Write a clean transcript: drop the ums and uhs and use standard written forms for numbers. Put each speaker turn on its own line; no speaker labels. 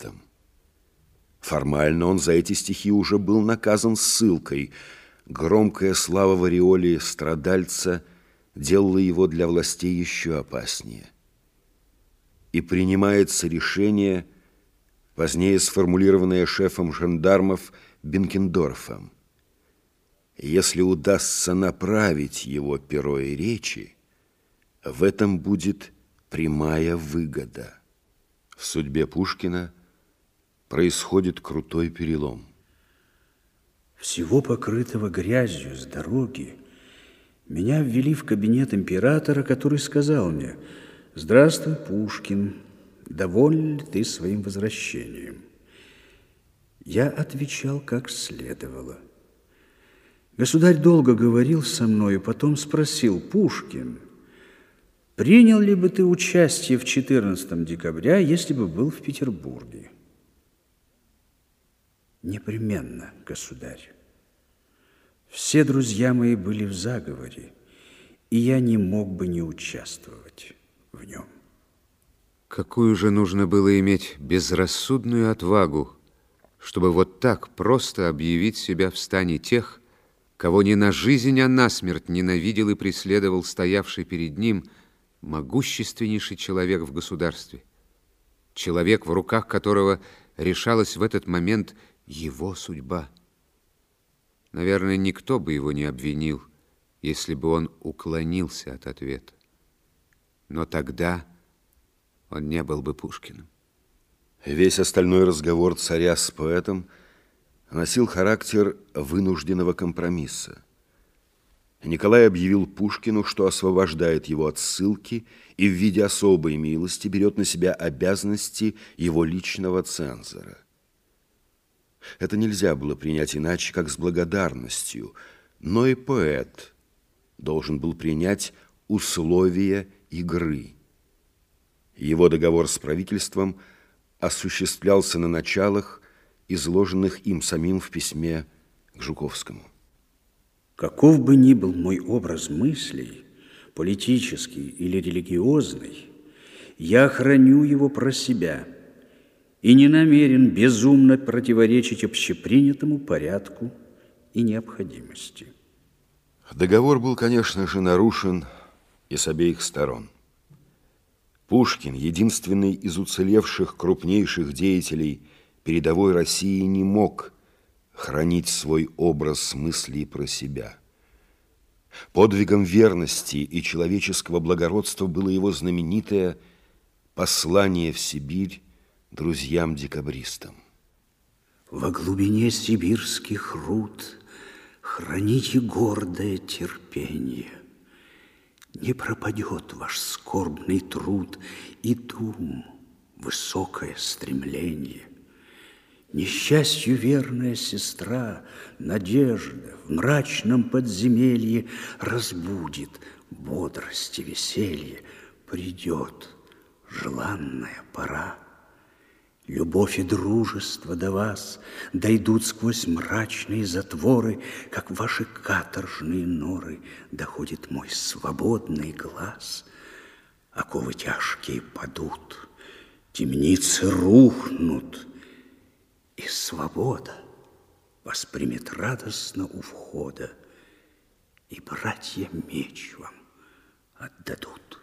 поэтом. Формально он за эти стихи уже был наказан ссылкой. Громкая слава в ореоле страдальца делала его для властей еще опаснее. И принимается решение, позднее сформулированное шефом жандармов Бенкендорфом. Если удастся направить его перо и речи, в этом будет прямая выгода. В судьбе Пушкина происходит крутой перелом.
Всего покрытого грязью с дороги меня ввели в кабинет императора, который сказал мне: «Здравствуй, Пушкин, доволен ли ты своим возвращением?» Я отвечал, как следовало. Государь долго говорил со мною, потом спросил: «Пушкин, принял ли бы ты участие в 14 декабря, если бы был в Петербурге?» «Непременно, государь. Все друзья мои были в заговоре, и я не мог бы не участвовать в нем».
Какую же нужно было иметь безрассудную отвагу, чтобы вот так просто объявить себя в стане тех, кого не на жизнь, а на смерть ненавидел и преследовал стоявший перед ним могущественнейший человек в государстве, человек, в руках которого решалась в этот момент его судьба. Наверное, никто бы его не обвинил, если бы он уклонился от ответа. Но тогда он не был бы Пушкиным.
Весь остальной разговор царя с поэтом носил характер вынужденного компромисса. Николай объявил Пушкину, что освобождает его от ссылки и в виде особой милости берет на себя обязанности его личного цензора. Это нельзя было принять иначе, как с благодарностью, но и поэт должен был принять условия игры. Его договор с правительством осуществлялся на началах, изложенных им самим в письме к Жуковскому.
Каков бы ни был мой образ мыслей, политический или религиозный, я храню его про себя и не намерен безумно противоречить общепринятому порядку и необходимости.
Договор был, конечно же, нарушен и с обеих сторон. Пушкин, единственный из уцелевших крупнейших деятелей передовой России, не мог хранить свой образ мыслей про себя. Подвигом верности и человеческого благородства было его знаменитое послание в Сибирь друзьям-декабристам.
Во глубине сибирских руд храните гордое терпенье. Не пропадет ваш скорбный труд и дум, высокое стремление. Несчастью верная сестра, надежда в мрачном подземелье разбудит бодрость и веселье. Придет желанная пора. Любовь и дружество до вас дойдут сквозь мрачные затворы, как ваши каторжные норы доходит мой свободный глаз. Оковы тяжкие падут, темницы рухнут, и свобода воспримет радостно у входа, и братья меч вам отдадут.